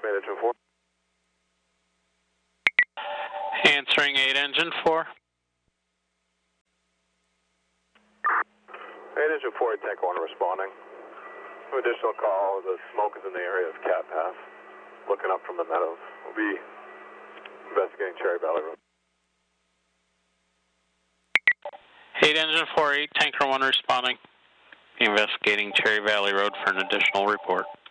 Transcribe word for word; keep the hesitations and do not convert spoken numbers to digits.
from eight engine four. Answering eight engine four. eight engine four, tank one responding. Additional call, the smoke is in the area of Cat Pass. Looking up from the meadows. We'll be investigating Cherry Valley Road. eight engine four eight, tanker one responding. Investigating Cherry Valley Road for an additional report.